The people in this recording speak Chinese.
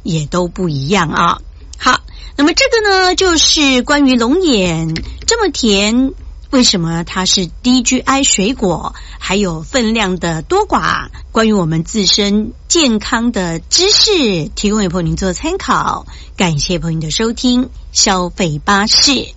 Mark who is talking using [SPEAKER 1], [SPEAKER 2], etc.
[SPEAKER 1] 也都不一样啊。好，那么这个呢，就是关于龙眼这么甜，为什么它是低 GI 水果，还有分量的多寡，关于我们自身健康的知识，提供给朋友您做参考。感谢朋友的收听，消费巴士。